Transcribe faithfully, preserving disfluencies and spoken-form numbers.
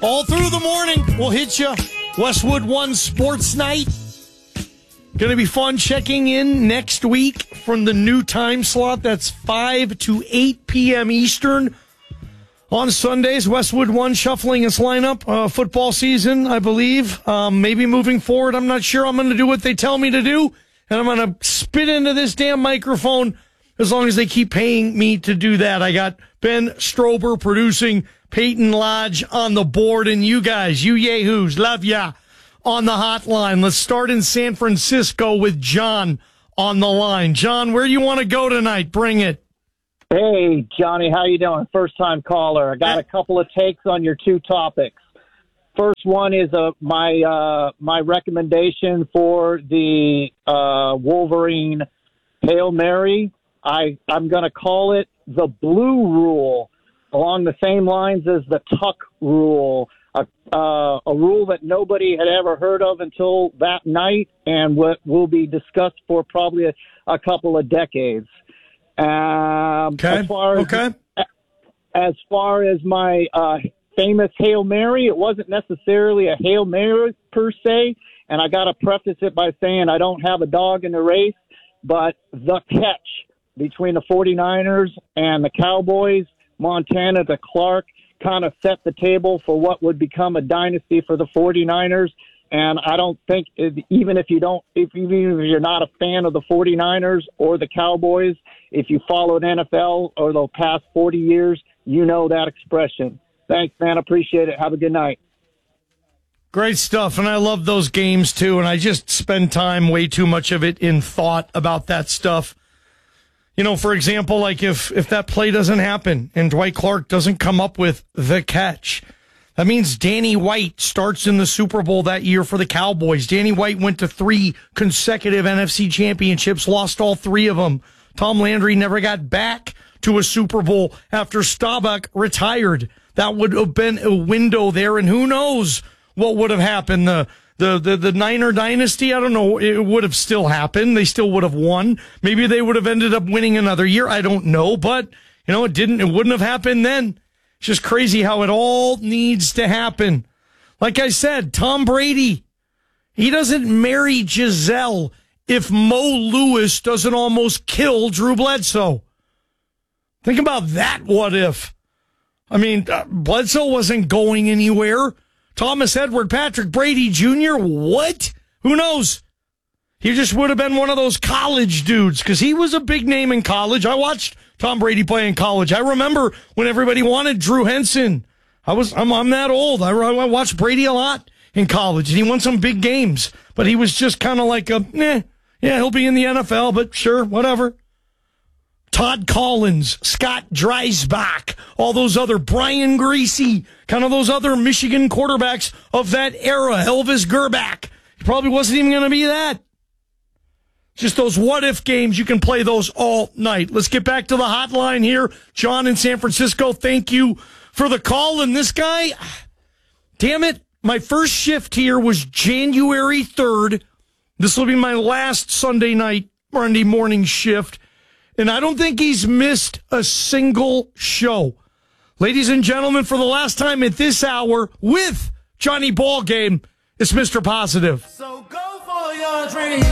All through the morning, we'll hit you. Westwood One Sports Night. Going to be fun checking in next week from the new time slot. That's five to eight p.m. Eastern. On Sundays, Westwood One shuffling its lineup. Uh, football season, I believe. Um, maybe moving forward, I'm not sure. I'm going to do what they tell me to do. And I'm going to spit into this damn microphone as long as they keep paying me to do that. I got Ben Strober producing, Peyton Lodge on the board, and you guys, you yahoos, love ya, on the hotline. Let's start in San Francisco with John on the line. John, where do you want to go tonight? Bring it. Hey, Johnny, how you doing? First-time caller. I got a couple of takes on your two topics. First one is uh, my uh, my recommendation for the uh, Wolverine Hail Mary. I, I'm going to call it the Blue Rule, along the same lines as the Tuck Rule, a, uh, a rule that nobody had ever heard of until that night and what will be discussed for probably a, a couple of decades. Um, okay. As far as, okay. As far as my uh, famous Hail Mary, it wasn't necessarily a Hail Mary per se, and I got to preface it by saying I don't have a dog in the race, but the catch between the 49ers and the Cowboys, Montana to Clark, kind of set the table for what would become a dynasty for the 49ers. And I don't think, even if you don't, if even if you're not a fan of the 49ers or the Cowboys, if you followed N F L or the past forty years, you know that expression. Thanks, man. Appreciate it. Have a good night. Great stuff. And I love those games, too. And I just spend time, way too much of it, in thought about that stuff. You know, for example, like if, if that play doesn't happen and Dwight Clark doesn't come up with the catch, that means Danny White starts in the Super Bowl that year for the Cowboys. Danny White went to three consecutive N F C championships, lost all three of them. Tom Landry never got back to a Super Bowl after Staubach retired. That would have been a window there, and who knows what would have happened. The The, the the Niner dynasty, I don't know, it would have still happened. They still would have won. Maybe they would have ended up winning another year. I don't know, but, you know, it didn't, it wouldn't have happened then. It's just crazy how it all needs to happen. Like I said, Tom Brady, he doesn't marry Giselle if Mo Lewis doesn't almost kill Drew Bledsoe. Think about that, what if. I mean, uh, Bledsoe wasn't going anywhere. Thomas Edward Patrick Brady Junior What? Who knows? He just would have been one of those college dudes because he was a big name in college. I watched Tom Brady play in college. I remember when everybody wanted Drew Henson. I was, I'm, I'm that old. I, I watched Brady a lot in college, and he won some big games. But he was just kind of like a, eh, yeah, he'll be in the N F L, but sure, whatever. Todd Collins, Scott Dreisbach, all those other, Brian Greasy, kind of those other Michigan quarterbacks of that era, Elvis Gerbach. He probably wasn't even going to be that. Just those what-if games, you can play those all night. Let's get back to the hotline here. John in San Francisco, thank you for the call. And this guy, damn it, my first shift here was January third. This will be my last Sunday night, Monday morning shift. And I don't think he's missed a single show. Ladies and gentlemen, for the last time at this hour with Johnny Ballgame, it's Mister Positive. So go for your dreams.